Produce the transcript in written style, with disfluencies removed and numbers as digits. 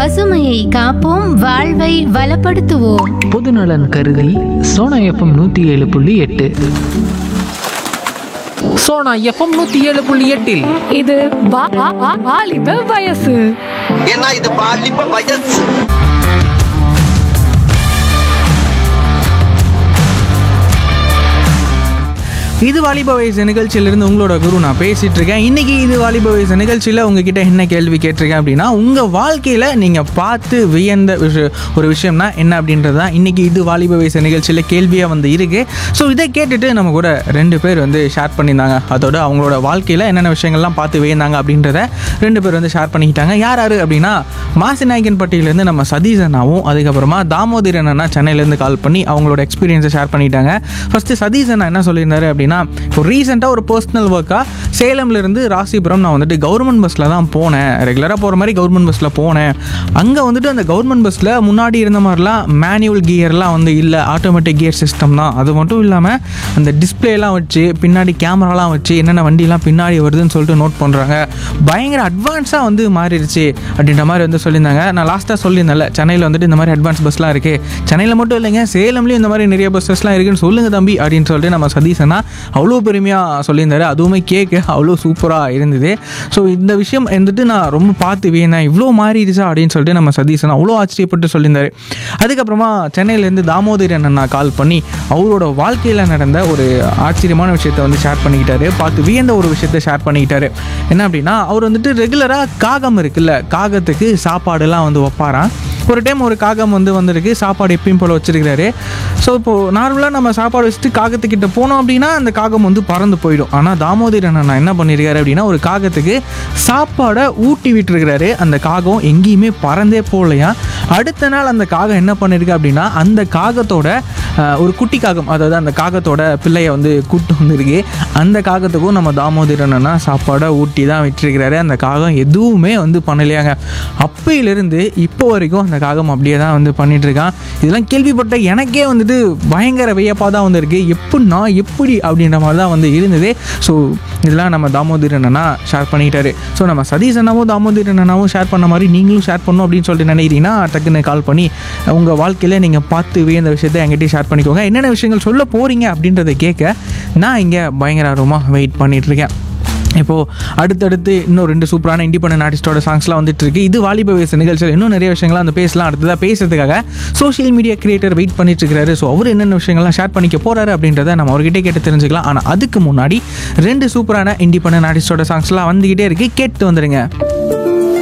பசுமையை காப்போம், வாழ்வை வளப்படுத்துவோம். பொதுநலன் கருதி சோனா எஃப்எம் 107.8. சோனா எஃப்எம் 107.8 இது வாலிப வயசு. ஏன்னா இது பாலிப்ப வயசு. இது வாலிப வயசு நிகழ்ச்சியிலிருந்து உங்களோட குரு நான் பேசிகிட்டு இருக்கேன். இன்றைக்கி இது வாலிப வயசு நிகழ்ச்சியில் உங்ககிட்ட என்ன கேள்வி கேட்டிருக்கேன் அப்படின்னா, உங்கள் வாழ்க்கையில் நீங்கள் பார்த்து வியந்த ஒரு விஷயம்னா என்ன அப்படின்றது தான் இன்றைக்கி இது வாலிப வயசு நிகழ்ச்சியில் கேள்வியாக வந்து இருக்குது. ஸோ இதை கேட்டுட்டு நம்ம கூட 2 பேர் வந்து ஷேர் பண்ணியிருந்தாங்க. அதோட அவங்களோட வாழ்க்கையில் என்னென்ன விஷயங்கள்லாம் பார்த்து வியந்தாங்க அப்படின்றத 2 பேர் வந்து ஷேர் பண்ணிக்கிட்டாங்க. யார் அப்படின்னா, மாசிநாயக்கன் பட்டியிலேருந்து நம்ம சதீஷ் அண்ணாவும், அதுக்கப்புறமா தாமோதரன் அண்ணா சென்னையிலேருந்து கால் பண்ணி அவங்களோட எக்ஸ்பீரியன்ஸை ஷேர் பண்ணிட்டாங்க. ஃபஸ்ட்டு சதீஷ் அண்ணா என்ன சொல்லியிருந்தாரு அப்படின்னா, இப்போ ரீசெண்டாக ஒரு பர்சனல் ஒர்க்காக சேலம்லேருந்து ராசிபுரம் நான் வந்துட்டு கவர்மெண்ட் பஸ்ஸில் தான் போனேன். ரெகுலராக போகிற மாதிரி கவர்மெண்ட் பஸ்ஸில் போனேன். அங்கே வந்துட்டு அந்த கவர்மெண்ட் பஸ்ஸில் முன்னாடி இருந்த மாதிரிலாம் மேனுவல் கியர்லாம் வந்து இல்லை, ஆட்டோமேட்டிக் கியர் சிஸ்டம் தான். அது மட்டும் இல்லாமல் அந்த டிஸ்பிளேலாம் வச்சு பின்னாடி கேமராலாம் வச்சு என்னென்ன வண்டிலாம் பின்னாடி வருதுன்னு சொல்லிட்டு நோட் பண்ணுறாங்க. பயங்கர அட்வான்ஸாக வந்து மாறிடுச்சு அப்படின்ற மாதிரி வந்து சொல்லியிருந்தாங்க. நான் லாஸ்ட்டாக சொல்லியிருந்தேன்ல, சென்னையில் வந்துட்டு இந்த மாதிரி அட்வான்ஸ் பஸ்லாம் இருக்குது. சென்னையில் மட்டும் இல்லைங்க, சேலம்லேயும் இந்த மாதிரி நிறைய பஸ்ஸஸ்லாம் இருக்குதுன்னு சொல்லுங்கள் தம்பி அப்படின்னு சொல்லிட்டு நம்ம சதீஷனா அவ்வளோ பெருமையாக சொல்லியிருந்தாரு. அதுவுமே கேட்க அவ்வளோ சூப்பராக இருந்தது. ஸோ இந்த விஷயம் வந்துட்டு நான் ரொம்ப பார்த்து வேணேன், இவ்வளோ மாறிடுச்சா அப்படின்னு சொல்லிட்டு நம்ம சதீஷனா அவ்வளோ ஆச்சரியப்பட்டு சொல்லியிருந்தாரு. அதுக்கப்புறமா சென்னையிலேருந்து தாமோதரன் அண்ணா கால் பண்ணி அவரோட வாழ்க்கையில் நடந்த ஒரு ஆச்சரியமான விஷயத்தை வந்து ஷேர் பண்ணிக்கிட்டாரு. பார்த்து வியந்த ஒரு விஷயத்தை ஷேர் பண்ணிக்கிட்டாரு. என்ன அப்படின்னா, அவர் வந்துட்டு ரெகுலராக காகம் இருக்குல்ல, காகத்துக்கு சாப்பாடுலாம் வந்து வைப்பாராம். ஒரு டைம் ஒரு காகம் வந்துருக்கு, சாப்பாடு எப்பயும் போல் வச்சுருக்கிறாரு. ஸோ இப்போது நார்மலாக நம்ம சாப்பாடு வச்சுட்டு காகத்துக்கிட்ட போனோம் அப்படின்னா அந்த காகம் வந்து பறந்து போயிடும். ஆனால் தாமோதரன் அண்ணா என்ன பண்ணியிருக்காரு அப்படின்னா, ஒரு காகத்துக்கு சாப்பாடை ஊட்டி விட்டுருக்கிறாரு. அந்த காகம் எங்கேயுமே பறந்தே போகலையா. அடுத்த நாள் அந்த காகம் என்ன பண்ணியிருக்கு அப்படின்னா, அந்த காகத்தோட ஒரு குட்டி காகம், அதாவது அந்த காகத்தோட பிள்ளையை வந்து கூப்பிட்டு வந்துருக்கு. அந்த காகத்துக்கும் நம்ம தாமோதரன் அண்ணா சாப்பாடை ஊட்டி தான் விட்டுருக்கிறாரு. அந்த காகம் எதுவுமே வந்து பண்ணலையாங்க. அப்பையிலிருந்து இப்போ வரைக்கும் அந்த காகம் அப்படியே தான் வந்து பண்ணிகிட்ருக்கான். இதெல்லாம் கேள்விப்பட்ட எனக்கே வந்துட்டு பயங்கர வியப்பாக தான் வந்துருக்கு. எப்படி அப்படின்ற மாதிரி தான் வந்து இருந்தது. ஸோ இதெல்லாம் நம்ம தாமோதரன் அண்ணா ஷேர் பண்ணிக்கிட்டாரு. ஸோ நம்ம சதீஷ் அண்ணாவும் தாமோதரன் அண்ணாவும் ஷேர் பண்ண மாதிரி நீங்களும் ஷேர் பண்ணணும் அப்படின்னு சொல்லிட்டு நினைக்கிறீங்கன்னா டக்குன்னு கால் பண்ணி உங்கள் வாழ்க்கையில் நீங்கள் பார்த்து வியந்த விஷயத்தை என்கிட்ட ஷேர் பண்ணிக்கோங்க. என்னென்ன விஷயங்கள் சொல்ல போகிறீங்க அப்படின்றத கேட்க நான் இங்கே பயங்கர ஆர்வமாக வெயிட் பண்ணிகிட்ருக்கேன். இப்போது அடுத்தடுத்து இன்னும் 2 சூப்பரான இண்டிபெண்டன்ட் ஆர்டிஸ்டோட சாங்ஸ்லாம் வந்துட்டு இருக்கு. இது வாலிப வயசு நிகழ்ச்சியில் இன்னும் நிறைய விஷயங்கள்லாம் அந்த பேசலாம். அடுத்ததாக பேசுறதுக்காக சோஷியல் மீடியா கிரியேட்டர் வெயிட் பண்ணிட்டு இருக்காரு. ஸோ அவர் என்னென்ன விஷயங்கள்லாம் ஷேர் பண்ணிக்க போகிறாரு அப்படின்றத நம்ம அவர்கிட்ட கேட்டு தெரிஞ்சுக்கலாம். ஆனால் அதுக்கு முன்னாடி 2 சூப்பரான இண்டிபெண்டன்ட் ஆர்டிஸ்டோட சாங்ஸ்லாம் வந்துக்கிட்டே இருக்குது. கேட்டு வந்துடுங்க.